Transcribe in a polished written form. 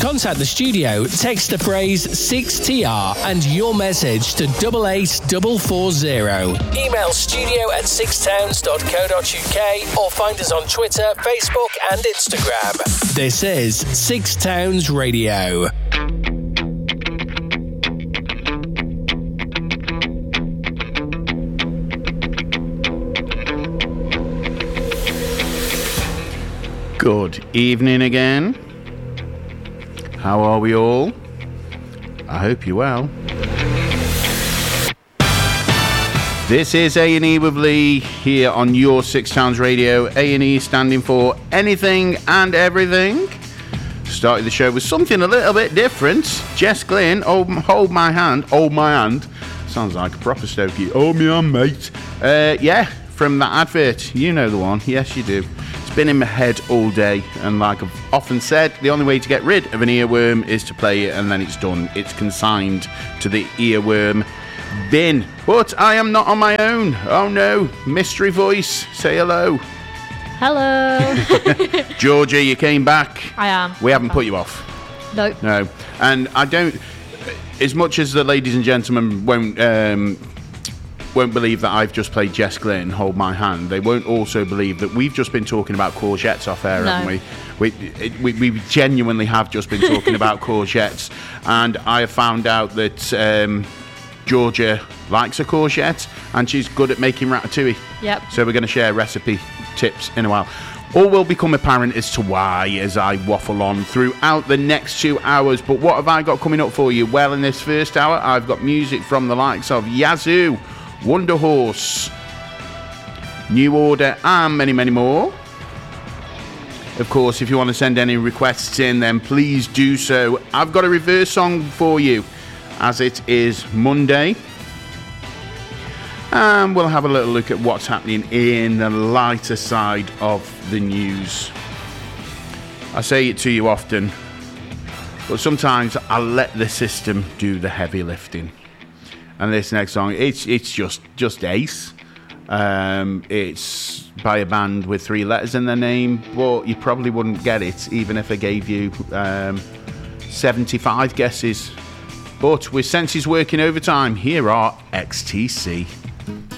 contact the studio, text the phrase 6TR and your message to 88440. Email studio@sixtowns.co.uk or find us on Twitter, Facebook and Instagram. This is Six Towns Radio. Good evening again. How are we all? I hope you're well. This is A&E with Lee here on your Six Towns Radio. A&E standing for anything and everything. Started the show with something a little bit different. Jess Glynn, hold my hand. Sounds like a proper Stokey. Hold me on, mate. Yeah, from that advert. You know the one. Yes, you do. Been in my head all day, and like I've often said, the only way to get rid of an earworm is to play it, and then it's done. It's consigned to the earworm bin. But I am not on my own. Oh no, mystery voice, say hello. Hello. Georgia, you came back. I am. We haven't put you off. Nope. No, and I don't. As much as the ladies and gentlemen won't believe that I've just played Jess Glynn, Hold My Hand, they won't also believe that we've just been talking about courgettes off air, haven't we? We genuinely have just been talking about courgettes, and I have found out that Georgia likes a courgette and she's good at making ratatouille. Yep. So we're going to share recipe tips in a while. All will become apparent as to why as I waffle on throughout the next 2 hours. But what have I got coming up for you? Well, in this first hour, I've got music from the likes of Yazoo, Wonder Horse, New Order, and many, many more. Of course, if you want to send any requests in, then please do so. I've got a reverse song for you, as it is Monday. And we'll have a little look at what's happening in the lighter side of the news. I say it to you often, but sometimes I let the system do the heavy lifting. And this next song, it's just ace. It's by a band with 3 letters in their name, but you probably wouldn't get it even if I gave you 75 guesses. But with senses working overtime, here are XTC.